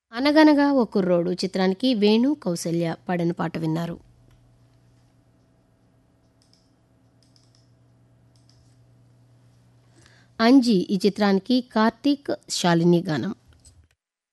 అనగనగా ఓ కుర్రోడు చిత్రానికి వేణు కౌసల్య పాడిన పాట విన్నారు. అంజీ ఈ చిత్రానికి కార్తీక్ శాలిని గానం.